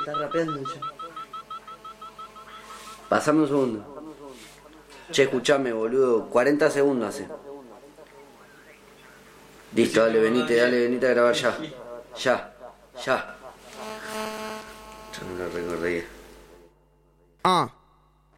Está rapeando ya. Pasame un segundo. Che, escuchame, boludo. 40 segundos hace. Listo, dale, venite a grabar ya. Ya. Yo no lo recordé.